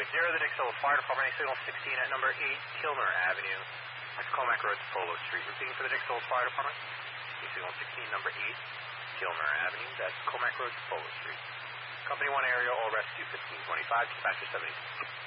0, the Dixville Fire Department, signal 16 at number 8 Kilmer Avenue. That's Comac Road to Polo Street. Repeating for the Dixville Fire Department, signal 16, number 8 Kilmer Avenue. That's Comac Road to Polo Street. Company 1 area, all rescue 1525, dispatcher 70.